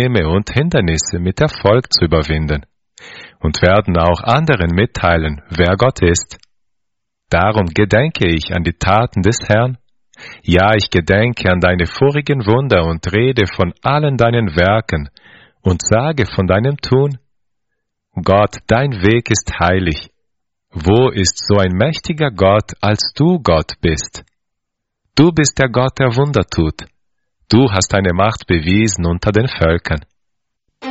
Probleme und Hindernisse mit Erfolg zu überwinden und werden auch anderen mitteilen, wer Gott ist. Darum gedenke ich an die Taten des Herrn. Ja, ich gedenke an deine vorigen Wunder und rede von allen deinen Werken und sage von deinem Tun. Gott, dein Weg ist heilig. Wo ist so ein mächtiger Gott, als du Gott bist? Du bist der Gott, der Wunder tut. Du hast deine Macht bewiesen unter den Völkern.